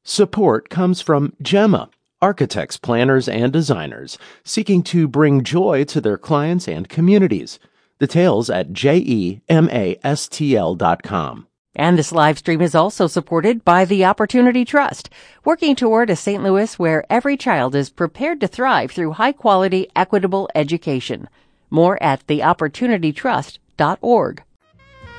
Support comes from Gemma, architects, planners, and designers seeking to bring joy to their clients and communities. Details at GEMASTL.com. And this live stream is also supported by the Opportunity Trust, working toward a St. Louis where every child is prepared to thrive through high-quality, equitable education. More at theopportunitytrust.org.